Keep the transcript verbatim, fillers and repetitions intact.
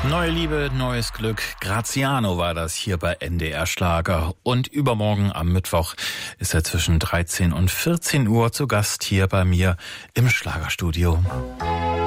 Neue Liebe, neues Glück. Graziano war das hier bei N D R Schlager. Und übermorgen am Mittwoch ist er zwischen dreizehn und vierzehn Uhr zu Gast hier bei mir im Schlagerstudio.